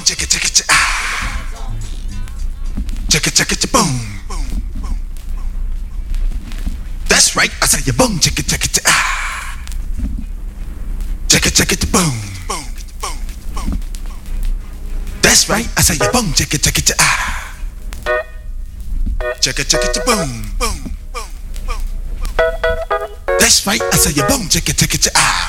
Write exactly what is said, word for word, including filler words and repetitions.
chicka chicka chicka ah. Chicka chicka chicka boom. That's right, I say you boom chicka chicka chicka ah. Chicka chicka chicka boom. That's right, I say you boom chicka chicka chicka ah. Chicka chicka chicka boom. That's right, I say you boom chicka chicka chicka ah.